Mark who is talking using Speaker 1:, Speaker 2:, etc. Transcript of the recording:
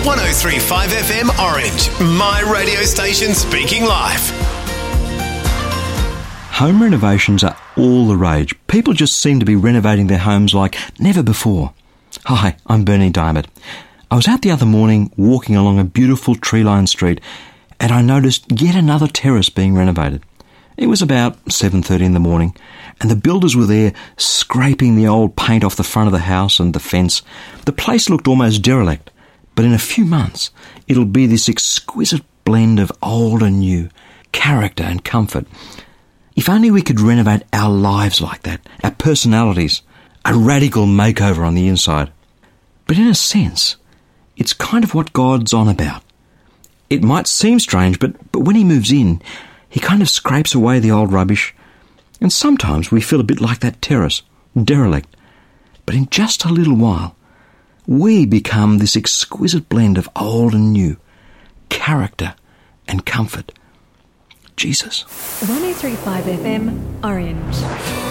Speaker 1: 103.5 FM Orange, my radio station speaking live.
Speaker 2: Home renovations are all the rage. People just seem to be renovating their homes like never before. Hi, I'm Bernie Diamond. I was out the other morning walking along a beautiful tree-lined street and I noticed yet another terrace being renovated. It was about 7:30 in the morning and the builders were there scraping the old paint off the front of the house and the fence. The place looked almost derelict, but in a few months it'll be this exquisite blend of old and new, character and comfort. If only we could renovate our lives like that, our personalities, a radical makeover on the inside. But in a sense, it's kind of what God's on about. It might seem strange, but when he moves in, he kind of scrapes away the old rubbish. And sometimes we feel a bit like that terrace, derelict. But in just a little while, we become this exquisite blend of old and new, character and comfort. Jesus.
Speaker 3: 103.5 FM Orange.